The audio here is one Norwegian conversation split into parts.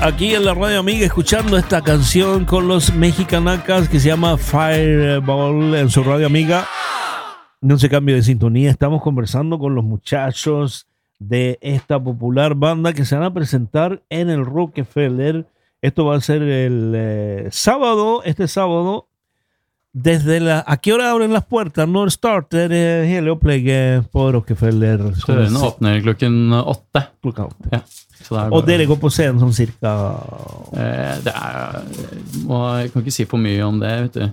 aquí en la Radio Amiga escuchando esta canción con los mexicanacas que se llama Fireball en su Radio Amiga. No se cambie de sintonía, estamos conversando con los muchachos de esta popular banda que se van a presentar en el Rockefeller. Esto va a ser el sábado, este sábado, desde ¿a qué hora abren las puertas? Når starter hele opplegget på Rockefeller? Den åpner klokken 8. Klokka 8. Ja. Og dere går på scenen sånn cirka? Det jeg kan ikke si for mye om det, vet du.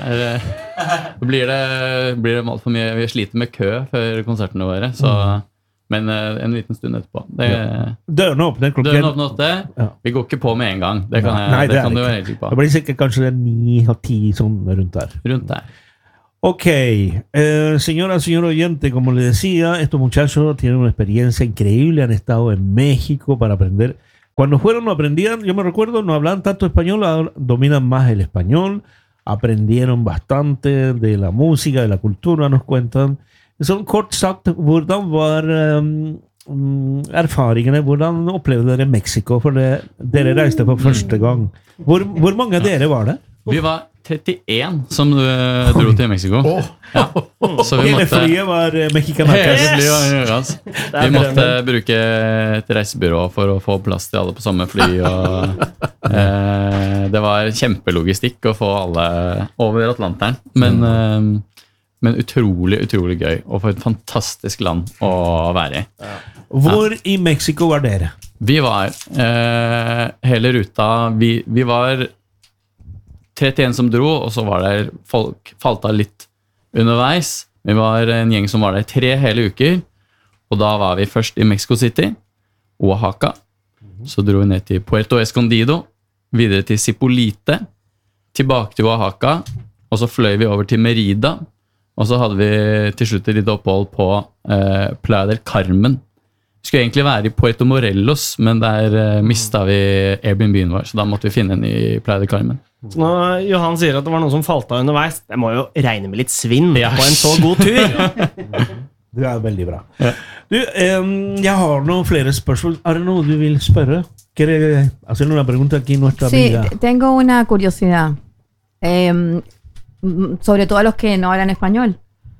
Blir det alt for mye. Vi sliter med kø før konsertene våre, så... Men en liten stund etterpå. Dørene åpner klokken? Dørene åpner 8. Ja. Vi går ikke på med en gang. Det kan du være helt sikker på. Det blir sikkert kanskje 9-10 sånn rundt der. Rundt der. Ok, señor oyente, como le decía, estos muchachos tienen una experiencia increíble, han estado en México para aprender. Cuando fueron no aprendían, yo me recuerdo, no hablaban tanto español, ahora dominan más el español, aprendieron bastante de la música, de la cultura, nos cuentan. Så kort sagt, hvordan var erfaringene, hvordan opplevde dere Mexico, for dere reiste for første gang. Hvor mange av dere var det? Vi var 31 som dro til Mexico. Ja. Så hele flyet var mexicanacas. Vi måtte bruke et reisebyrå for å få plass til alle på samme fly. Og, det var kjempelogistikk å få alle over Atlanteren. Men utrolig gøy, og for et fantastisk land å være i. Hvor i Mexico var dere? Vi var hele ruta, vi var 31 som dro, og så var det folk falt av litt underveis. Vi var en gjeng som var der 3 hele uker, og da var vi først i Mexico City, Oaxaca, så dro vi ned til Puerto Escondido, videre til Zipolite, tilbake til Oaxaca, og så fløy vi over til Merida, og så hadde vi til slutt et lite opphold på Playa del Carmen. Vi skulle egentlig være i Puerto Morelos, men der mistet vi Airbnb-en vår, så da måtte vi finne en i Playa del Carmen. Så når Johan sier at det var noen som falt av underveis, det må jo regne med litt svinn på en så god tur. Det veldig bra. Du, jeg har noen flere spørsmål. Er det noe du vil spørre? ¿Quieres hacer una pregunta aquí nuestra amiga? Sí, tengo una curiosidad. Sobre todo a los que no hablan español.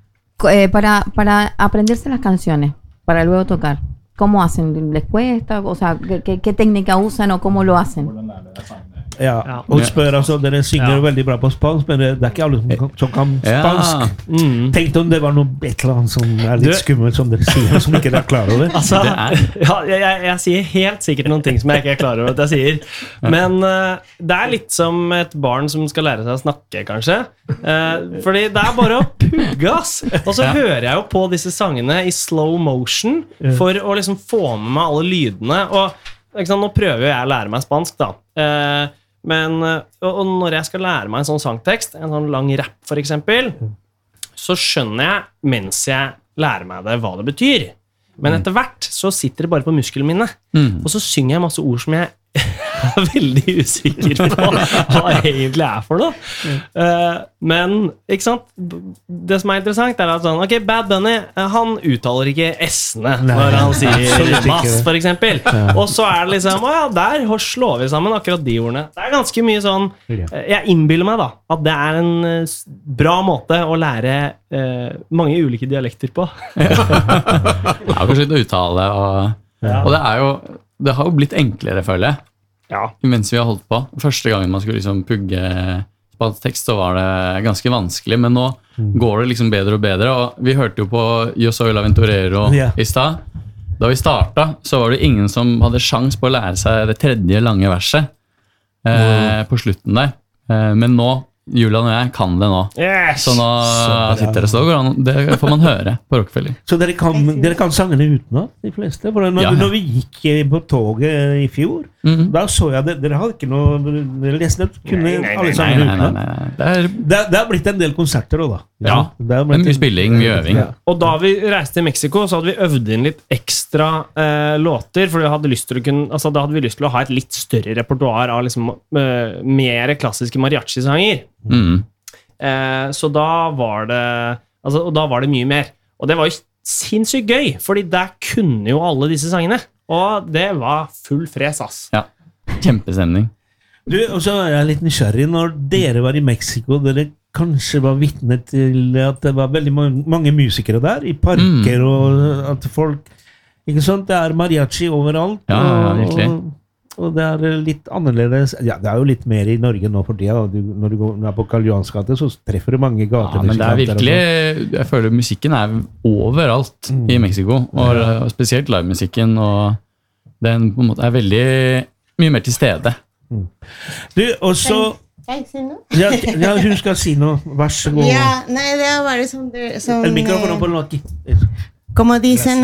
Para aprenderse las canciones, para luego tocar. ¿Cómo hacen? ¿Les cuesta? O sea, ¿qué técnica usan o cómo lo hacen? Ja, og spør altså, dere synger veldig bra på spansk, men det ikke alle som kan spansk. Tenk om det var noe et eller annet som litt skummelt som dere sier, som ikke er klar over. Altså, jeg sier helt sikkert noen ting som jeg ikke er klar over at jeg sier, men det litt som et barn som skal lære seg å snakke, kanskje. Fordi det bare å pugge, ass. Og så hører jeg jo på disse sangene i slow motion for å liksom få med meg alle lydene, og nå prøver jeg å lære meg spansk da. Men og når jeg skal lære meg en sånn sangtekst, en sånn lang rap for eksempel, så skjønner jeg mens jeg lærer meg det hva det betyr. Men etter hvert så sitter det bare på musklene mine, og så synger jeg masse ord som jeg veldig usikker på hva egentlig for noe. Men, ikke sant? Det som interessant at sånn, ok, Bad Bunny, han uttaler ikke S-ene når han sier bass, for eksempel. Og så det liksom, der slår vi sammen akkurat de ordene. Det ganske mye sånn, jeg innbiller meg da, at det en bra måte å lære mange ulike dialekter på. Kanskje ikke uttale, og det har jo blitt enklere, føler jeg. Mens vi har holdt på. Første gangen man skulle liksom pugge spansk tekst, så var det ganske vanskelig, men nå går det liksom bedre og bedre, og vi hørte jo på Yo Soy el Aventurero i sted. Da vi startet, så var det ingen som hadde sjans på å lære seg det 3. lange verset på slutten der. Men nå, Julian og jeg kan det nå. Så nå sitter det så går an. Det får man høre på Rockefeller. Så dere kan sangene utenat, de fleste? For når vi gikk på toget i fjor, da så jeg det. Dere hadde ikke noe... Dere leste det, kunne alle sangene utenat. Det har blitt en del konserter også, da. Ja, mye spilling, mye øving. Og da vi reiste til Mexico, så hadde vi øvd inn litt ekstra låter, for da hadde vi lyst til å ha et litt større repertoire av liksom, mer klassiske mariachi-sanger. Så da var det mye mer, og det var jo sinnssykt gøy, fordi der kunne jo alle disse sangene, og det var full fres, ass. kjempestemning. Du, og så er jeg litt nysgjerrig. Når dere var i Mexico, dere kanskje var vitne til at det var veldig mange musikere der, i parker, og at folk, ikke sant, det er mariachi overalt. Ja, virkelig. Og det er litt annerledes. Ja, det er jo litt mer i Norge nå for tida. Når du går på Karl Johans gate, så treffer du mange gater. Ja, men det er virkelig, jeg føler musikken er overalt i Mexico, og spesielt livemusikken, og den på en måte er veldig mye mer til stede. Du, og så... Ja, hun skal si noe. Vær så god. Ja, nej, det var bare som... El micrófono ponlo aquí. Como dicen,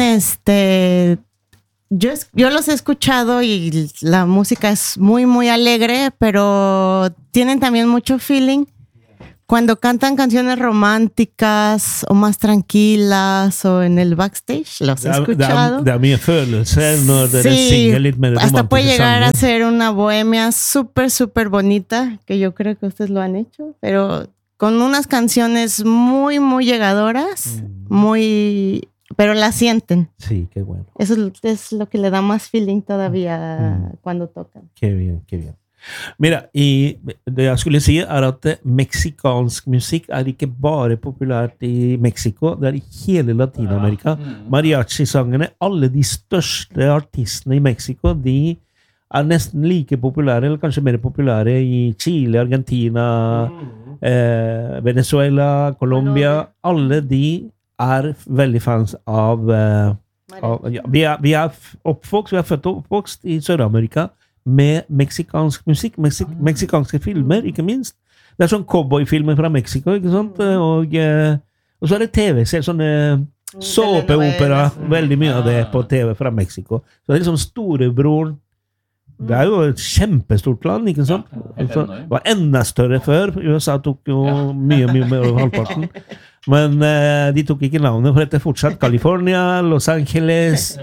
yo los he escuchado y la música es muy, muy alegre, pero tienen también mucho feeling. Cuando cantan canciones románticas o más tranquilas o en el backstage, los he escuchado. Det er mye følelser når dere synger litt mer romantiske hasta puede llegar sanger. a ser una bohemia súper, súper bonita, que yo creo que ustedes lo han hecho, pero con unas canciones muy, muy llegadoras, pero la sienten. Sí, qué bueno. Eso es lo que le da más feeling todavía cuando tocan. Qué bien, qué bien. Mira, det jeg skulle si er at meksikansk musikk er ikke bare populært i Mexico, det er i hele Latinamerika. Mariachi-sangene, alle de største artistene i Mexico, de er nesten like populære, eller kanskje mer populære i Chile, Argentina, Venezuela, Colombia. Alle de er veldig fans av ja, vi er oppvokst, vi er født og oppvokst i Sør-Amerika med meksikansk musikk, meksikanske filmer, ikke minst. Det er sånn cowboyfilmer fra Mexico, ikke sant? Og så er det TV-serier, sånne såpeopera, veldig mye av det på TV fra Mexico. Så det er liksom storebroren. Det er jo et kjempestort land, ikke sant? Det var enda større før. USA tok jo mye mer over halvparten. Men de tok ikke navnet, for dette fortsatt California, Los Angeles.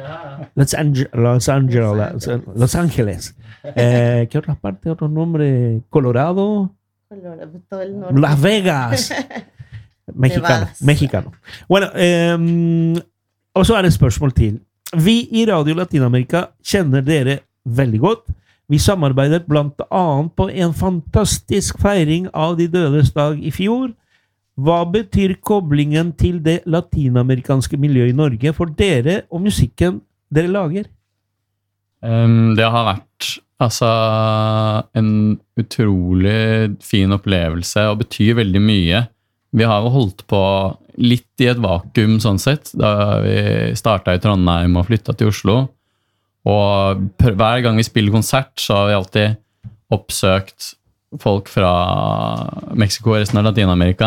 ¿Qué otra parte? Otro nombre? Colorado. Las Vegas. Mexicano. Bueno, og så er det et spørsmål til. Vi i Radio Latinamerika kjenner dere veldig godt. Vi samarbeidet blant annet på en fantastisk feiring av de dødes dag i fjor. Hva betyr koblingen til det latinamerikanske miljøet i Norge for dere og musikken dere lager? Det har vært en utrolig fin opplevelse og betyr veldig mye. Vi har jo holdt på litt i et vakuum sånn sett, da vi startet i Trondheim og flyttet til Oslo. Og hver gang vi spiller konsert, så har vi alltid oppsøkt folk fra Mexico og resten av Latinamerika,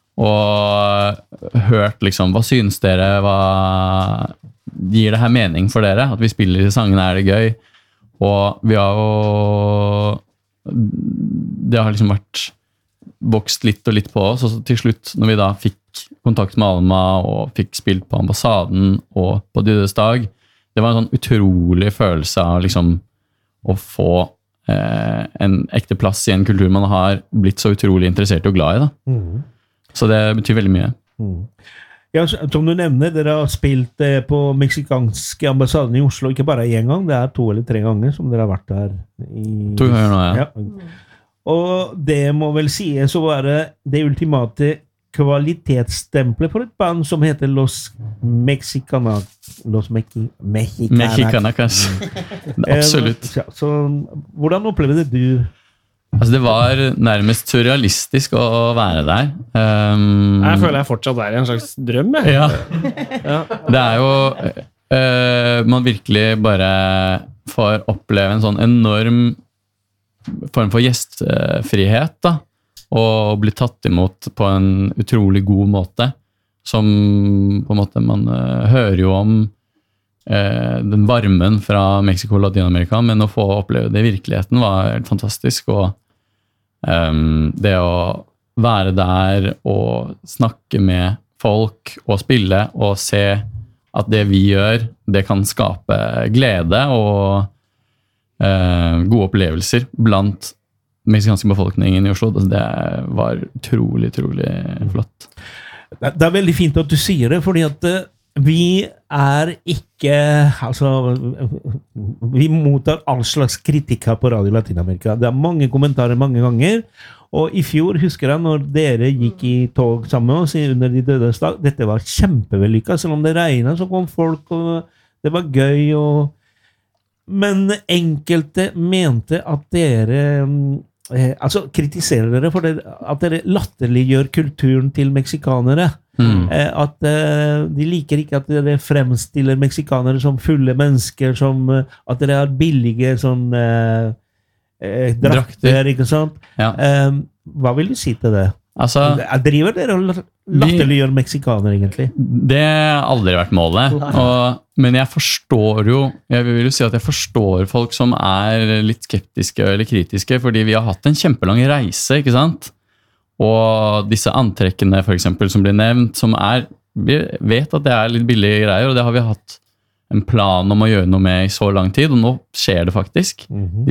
og hørt liksom, hva synes dere, hva gir det her mening for dere, at vi spiller i sangene, er det gøy? Og vi har jo, det har liksom vært vokst litt og litt på oss, og så til slutt, når vi da fikk kontakt med Alma, og fikk spilt på ambassaden og på Dødes dag, det var en sånn utrolig følelse av liksom å få en ekte plass i en kultur man har blitt så utrolig interessert og glad i. Da. Så det betyr veldig mye. Ja, som du nevner, dere har spilt på meksikanske ambassaden i Oslo, ikke bare en gang, det er 2 eller 3 ganger som dere har vært der. 2 ganger nå, ja. Og det må vel sies å være det ultimate kvalitetsstempelet for et band som heter Los Mexicanacas. Absolutt. Så hvordan opplevde du? Altså, det var nærmest surrealistisk å være der. Jeg føler jeg fortsatt er i en slags drøm. Ja. Det er jo man virkelig bare får oppleve en sånn enorm form for gjestfrihet, da. Og bli tatt imot på en utrolig god måte, som på en måte man hører jo om den varmen fra Mexico og Latinamerika, men å få oppleve det i virkeligheten var helt fantastisk, og det å være der og snakke med folk og spille og se at det vi gjør, det kan skape glede og gode opplevelser blant meksikanske befolkningen i Oslo, det var utrolig flott. Det er veldig fint at du sier det, fordi at vi ikke, altså, vi mottar all slags kritikk her på Radio Latinamerika. Det mange kommentarer mange ganger, og I fjor husker jeg når dere gikk I tog sammen med oss under de dødes dag, dette var kjempevellykket, selv om det regnet så kom folk, og det var gøy, men enkelte mente at dere altså kritiserer dere for det, at dere latterliggjør kulturen til meksikanere. At de liker ikke at dere fremstiller meksikanere som fulle mennesker, som at dere har billige sånn drakter, ikke sant? Ja. Hva vil du si til det? Altså, driver dere og latterliggjør meksikaner egentlig? Det har aldri vært målet, men jeg forstår jo, jeg vil jo si at jeg forstår folk som litt skeptiske eller kritiske, fordi vi har hatt en kjempelang reise, ikke sant? Og disse antrekkene for eksempel som blir nevnt, vi vet at det litt billige greier, og det har vi hatt en plan om å gjøre noe med I så lang tid, og nå skjer det faktisk.